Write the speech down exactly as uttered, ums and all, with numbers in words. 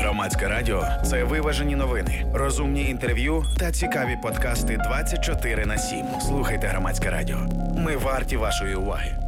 Громадське радіо – це виважені новини, розумні інтерв'ю та цікаві подкасти двадцять чотири на сім. Слухайте Громадське радіо. Ми варті вашої уваги.